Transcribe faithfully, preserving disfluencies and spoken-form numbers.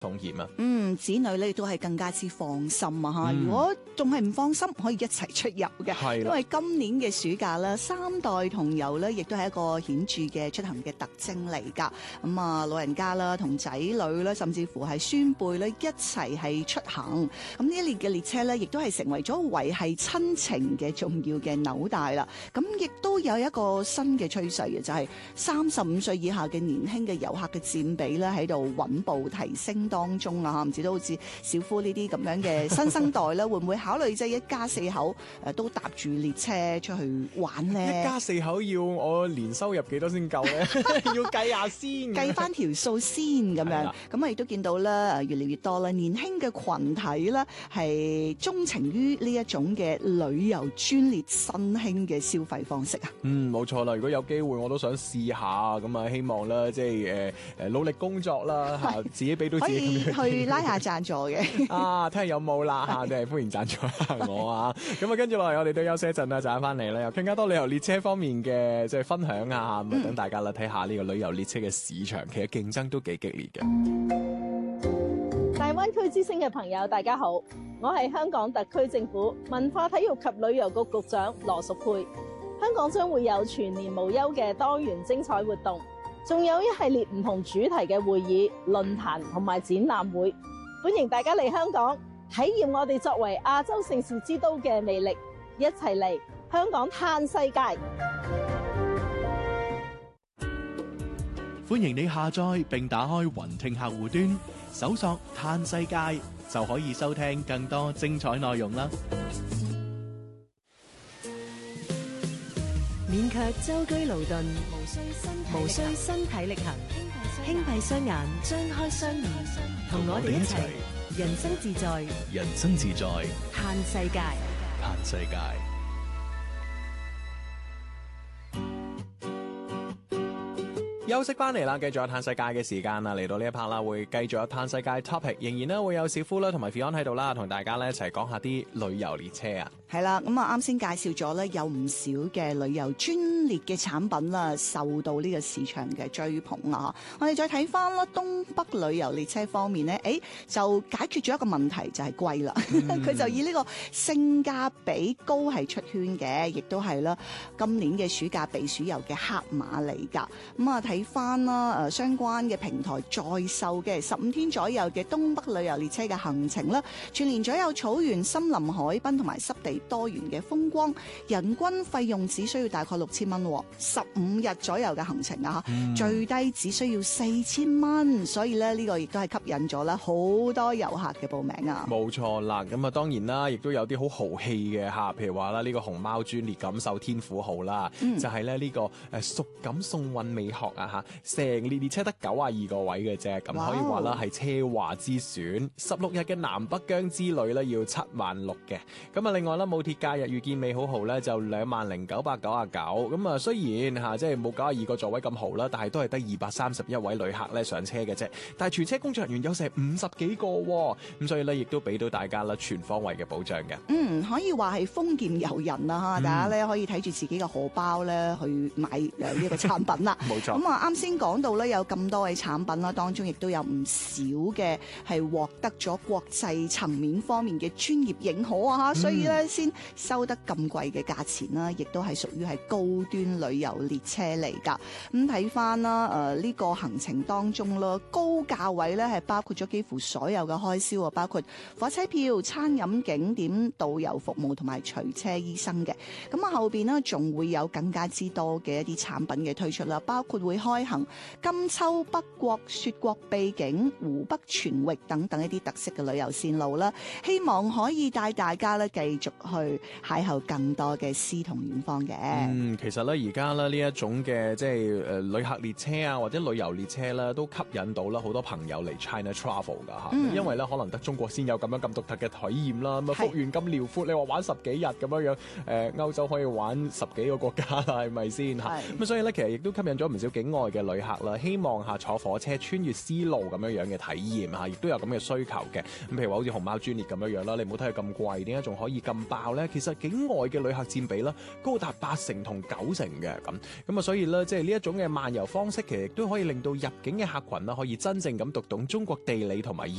風險啊。 嗯，子女咧亦都係更加之放心啊嚇！嗯、如果仲係唔放心，可以一齊出遊嘅。係，因為今年嘅暑假咧，三代同遊咧，亦都係一個顯著嘅出行嘅特徵嚟㗎。咁啊，老人家啦，同仔女咧，甚至乎係孫輩咧，一齊係出行。咁呢一列嘅列車咧，亦都係成為咗維繫親情嘅重要嘅紐帶啦。咁亦都有一個新嘅趨勢嘅，就係三十五歲以下嘅年輕嘅遊客嘅佔比咧，喺度穩步提升當中啊！唔知都好似小夫呢啲咁樣嘅新生代咧，會唔會考慮即係一家四口誒都搭住列車出去玩咧？ 一家四口要我年收入幾多先夠咧？要計下先， 計翻條數先咁樣。咁啊，亦都見到咧，越嚟越多啦，年輕嘅群體咧係鍾情於呢一種嘅旅遊專列新興嘅消費方式啊。 嗯，冇錯啦。如果有機會，我都想試下咁啊，希望咧即係誒誒努力工作啦嚇，自己俾到自己可以去拉下贊助嘅啊，睇下有冇啦嚇，你係歡迎贊助下我啊。咁啊，跟住落嚟我哋都休息一陣啦，陣間翻嚟咧又更加多旅遊列車方面嘅即係分享啊，咁啊等大家啦睇下呢個旅遊列車嘅市場，其實競爭都幾激烈嘅。 大灣區之星嘅朋友，大家好，我係香港特區政府文化體育及旅遊局局長羅淑佩。香港將會有全年無休嘅多元精彩活動，仲有一系列唔同主題嘅會議、論壇同埋展覽會，歡迎大家嚟香港體驗我哋作為亞洲盛事之都嘅魅力，一齊嚟香港嘆世界。 歡迎你下載並打開雲聽客戶端，搜索嘆世界就可以收聽更多精彩內容啦。 免卻舟車勞頓，無需身體力行，輕閉雙眼，張開雙耳，同我哋一齊人生自在， 人生自在， 嘆世界， 嘆世界。 休息翻嚟啦，繼續有嘆世界嘅時間啦，嚟到呢一 part 啦，會繼續有嘆世界 topic， 仍然咧會有小夫啦同埋 Fion 喺度啦，同大家咧一齊講下啲旅遊列車啊。 係啦，咁啊啱先介紹咗咧，有唔少嘅旅遊專列嘅產品啦，受到呢個市場嘅追捧啊！我哋再睇翻啦，東北旅遊列車方面咧，誒就解決咗一個問題，就係貴啦。佢、嗯、就以呢個性價比高係出圈嘅，亦都係啦今年嘅暑假避暑遊嘅黑馬嚟㗎。咁啊睇翻啦，誒相關嘅平台再售嘅十五天左右嘅東北旅遊列車嘅行程啦，全年左右草原、森林、海濱同埋濕地多元嘅風光，人均費用只需要大概六千蚊，十五日左右嘅行程啊，嗯、最低只需要四千蚊，所以咧呢個亦都係吸引咗啦好多遊客嘅報名啊。 冇錯啦，咁啊當然啦，亦都有啲好豪氣嘅嚇，譬如話啦呢個熊貓專列錦繡天府號啦，嗯、就係咧呢個誒蜀錦送運美學啊嚇，成列列車得九十二個位嘅啫，咁可以話啦係奢華之選，十六日嘅南北疆之旅咧要七萬六嘅，咁啊另外啦冇鐵假日遇見美好號咧就兩萬零九百九十九，咁啊雖然嚇即係冇九十二個座位咁豪啦，但係都係得二百三十一位旅客咧上車嘅啫，但係全車工作人員有成五十幾個，咁所以咧亦都俾到大家啦全方位嘅保障嘅。 嗯，可以話係豐儉由人啊，嗯、大家咧可以睇住自己嘅荷包咧去買誒呢個產品啦。冇錯。咁啊啱先講到咧有咁多位產品啦，當中亦都有唔少嘅係獲得咗國際層面方面嘅專業認可啊，嗯、所以咧先收得咁貴嘅價錢啦，亦都係屬於係高端旅遊列車嚟㗎。咁睇翻啦，誒、呃、呢、呢個行程當中啦，高價位咧係包括咗幾乎所有嘅開銷啊，包括火車票、餐飲、景點、導遊服務同埋隨車醫生嘅。咁啊後邊呢，仲會有更加之多嘅一啲產品嘅推出啦，包括會開行金秋北國、雪國秘境、湖北全域等等一啲特色嘅旅遊線路啦，希望可以帶大家咧繼續去邂逅更多嘅詩同遠方嘅。 嗯，其實咧而家咧呢一種嘅即係誒旅客列車啊，或者旅遊列車咧，都吸引到啦好多朋友嚟 China Travel 噶嚇，嗯、因為咧可能得中國先有咁樣咁獨特嘅體驗啦。咁啊幅員咁遼闊，你話玩十幾日咁樣樣，誒、呃、歐洲可以玩十幾個國家啦，係咪先嚇？咁所以咧其實亦都吸引咗唔少境外外嘅旅客啦，希望嚇坐火車穿越絲路咁樣樣嘅體驗嚇，亦都有咁嘅需求嘅。咁譬如話好似紅貓專列咁樣樣啦，你唔好睇佢咁貴，點解仲可以咁爆呢？其實境外嘅旅客佔比啦，高達八成同九成嘅咁。咁啊，所以咧，即係呢一種嘅漫遊方式，其實亦都可以令到入境嘅客群啦，可以真正咁讀懂中國地理同埋